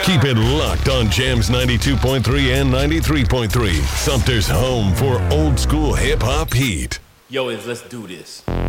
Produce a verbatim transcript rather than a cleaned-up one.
Keep it locked on Jams ninety-two point three and ninety-three point three. Sumter's home for old school hip hop heat. Yo, is let's do this.